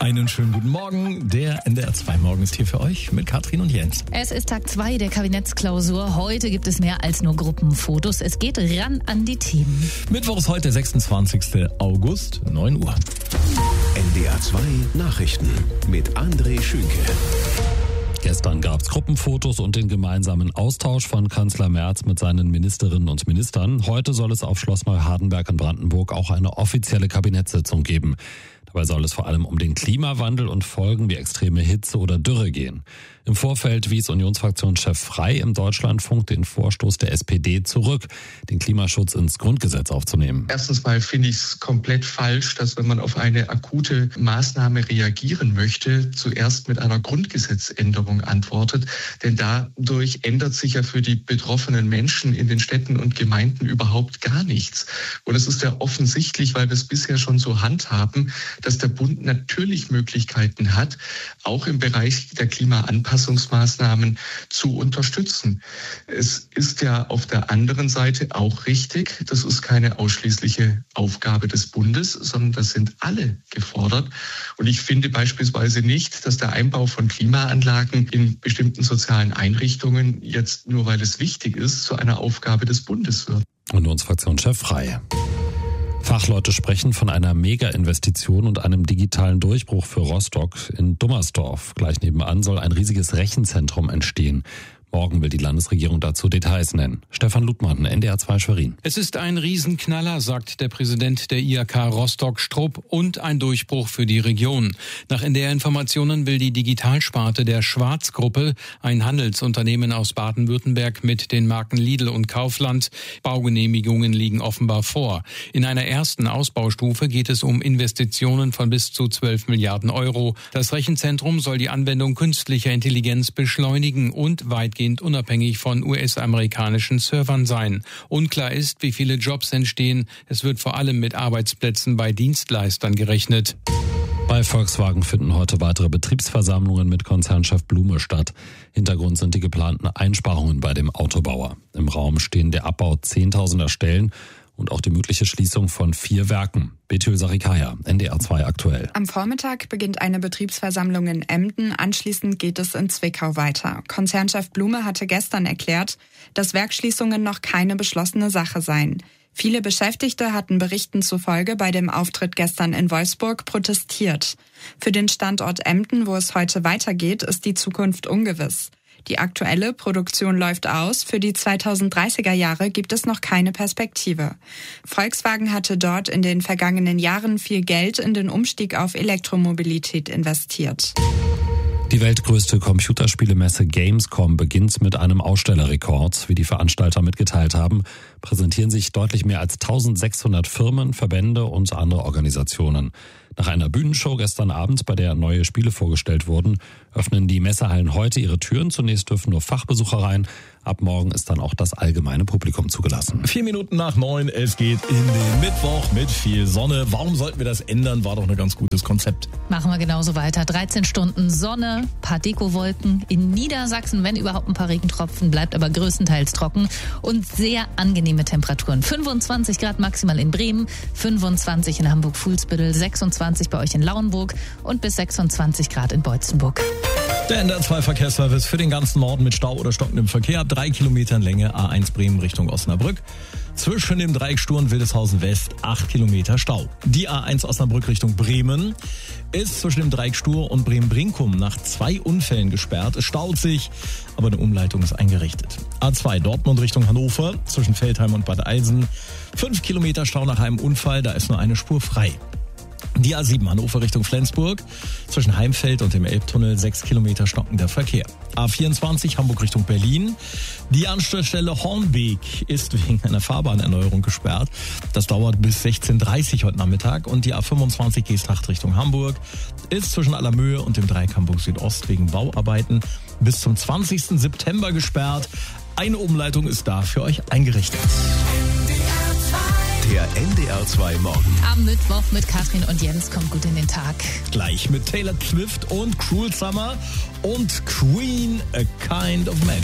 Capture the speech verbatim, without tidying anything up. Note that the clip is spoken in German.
Einen schönen guten Morgen. Der N D R zwei Morgen ist hier für euch mit Katrin und Jens. Es ist Tag zwei der Kabinettsklausur. Heute gibt es mehr als nur Gruppenfotos. Es geht ran an die Themen. Mittwoch ist heute, sechsundzwanzigster August, neun Uhr. N D R zwei Nachrichten mit André Schünke. Gestern gab es Gruppenfotos und den gemeinsamen Austausch von Kanzler Merz mit seinen Ministerinnen und Ministern. Heute soll es auf Schloss Neuhardenberg in Brandenburg auch eine offizielle Kabinettssitzung geben. Dabei soll es vor allem um den Klimawandel und Folgen wie extreme Hitze oder Dürre gehen. Im Vorfeld wies Unionsfraktionschef Frey im Deutschlandfunk den Vorstoß der S P D zurück, den Klimaschutz ins Grundgesetz aufzunehmen. Erstens mal finde ich es komplett falsch, dass wenn man auf eine akute Maßnahme reagieren möchte, zuerst mit einer Grundgesetzänderung antwortet. Denn dadurch ändert sich ja für die betroffenen Menschen in den Städten und Gemeinden überhaupt gar nichts. Und es ist ja offensichtlich, weil wir es bisher schon so handhaben, dass der Bund natürlich Möglichkeiten hat, auch im Bereich der Klimaanpassungsmaßnahmen zu unterstützen. Es ist ja auf der anderen Seite auch richtig, das ist keine ausschließliche Aufgabe des Bundes, sondern das sind alle gefordert. Und ich finde beispielsweise nicht, dass der Einbau von Klimaanlagen in bestimmten sozialen Einrichtungen jetzt, nur weil es wichtig ist, zu einer Aufgabe des Bundes wird. Unionsfraktionschef Frey. Fachleute sprechen von einer Mega-Investition und einem digitalen Durchbruch für Rostock. In Dummersdorf, gleich nebenan, soll ein riesiges Rechenzentrum entstehen. Morgen will die Landesregierung dazu Details nennen. Stefan Ludmann, N D R zwei Schwerin. Es ist ein Riesenknaller, sagt der Präsident der I H K Rostock Strupp, und ein Durchbruch für die Region. Nach N D R-Informationen will die Digitalsparte der Schwarz-Gruppe, ein Handelsunternehmen aus Baden-Württemberg mit den Marken Lidl und Kaufland, Baugenehmigungen liegen offenbar vor. In einer ersten Ausbaustufe geht es um Investitionen von bis zu zwölf Milliarden Euro. Das Rechenzentrum soll die Anwendung künstlicher Intelligenz beschleunigen und weitgehend unabhängig von U S-amerikanischen Servern sein. Unklar ist, wie viele Jobs entstehen. Es wird vor allem mit Arbeitsplätzen bei Dienstleistern gerechnet. Bei Volkswagen finden heute weitere Betriebsversammlungen mit Konzernchef Blume statt. Hintergrund sind die geplanten Einsparungen bei dem Autobauer. Im Raum stehen der Abbau zehntausender Stellen und auch die mögliche Schließung von vier Werken. Betül Sarikaya, N D R zwei aktuell. Am Vormittag beginnt eine Betriebsversammlung in Emden. Anschließend geht es in Zwickau weiter. Konzernchef Blume hatte gestern erklärt, dass Werksschließungen noch keine beschlossene Sache seien. Viele Beschäftigte hatten Berichten zufolge bei dem Auftritt gestern in Wolfsburg protestiert. Für den Standort Emden, wo es heute weitergeht, ist die Zukunft ungewiss. Die aktuelle Produktion läuft aus. Für die zweitausenddreißiger Jahre gibt es noch keine Perspektive. Volkswagen hatte dort in den vergangenen Jahren viel Geld in den Umstieg auf Elektromobilität investiert. Die weltgrößte Computerspielemesse Gamescom beginnt mit einem Ausstellerrekord. Wie die Veranstalter mitgeteilt haben, präsentieren sich deutlich mehr als eintausendsechshundert Firmen, Verbände und andere Organisationen. Nach einer Bühnenshow gestern Abend, bei der neue Spiele vorgestellt wurden, öffnen die Messehallen heute ihre Türen. Zunächst dürfen nur Fachbesucher rein. Ab morgen ist dann auch das allgemeine Publikum zugelassen. Vier Minuten nach neun, es geht in den Mittwoch mit viel Sonne. Warum sollten wir das ändern? War doch ein ganz gutes Konzept. Machen wir genauso weiter. dreizehn Stunden Sonne, paar Dekowolken. In Niedersachsen, wenn überhaupt ein paar Regentropfen, bleibt aber größtenteils trocken und sehr angenehme Temperaturen. fünfundzwanzig Grad maximal in Bremen, fünfundzwanzig in Hamburg-Fuhlsbüttel, sechsundzwanzig bei euch in Lauenburg und bis sechsundzwanzig Grad in Beutzenburg. Der N D R zwei Verkehrsservice für den ganzen Norden mit Stau oder stockendem Verkehr ab drei Kilometern Länge A eins Bremen Richtung Osnabrück. Zwischen dem Dreieck Stur und Wildeshausen West acht Kilometer Stau. Die A eins Osnabrück Richtung Bremen ist zwischen dem Dreieck Stur und Bremen-Brinkum nach zwei Unfällen gesperrt. Es staut sich, aber eine Umleitung ist eingerichtet. A zwei Dortmund Richtung Hannover zwischen Feldheim und Bad Eilsen. fünf Kilometer Stau nach einem Unfall, da ist nur eine Spur frei. Die A sieben Hannover Richtung Flensburg, zwischen Heimfeld und dem Elbtunnel sechs Kilometer stockender Verkehr. A vierundzwanzig Hamburg Richtung Berlin. Die Anschlussstelle Hornbeek ist wegen einer Fahrbahnerneuerung gesperrt. Das dauert bis sechzehn Uhr dreißig heute Nachmittag. Und die A fünfundzwanzig Geesthacht Richtung Hamburg ist zwischen Allermöhe und dem Dreieck Hamburg Südost wegen Bauarbeiten bis zum zwanzigsten September gesperrt. Eine Umleitung ist da für euch eingerichtet. Der N D R zwei Morgen. Am Mittwoch mit Katrin und Jens kommt gut in den Tag. Gleich mit Taylor Swift und Cruel Summer und Queen, A Kind of Magic.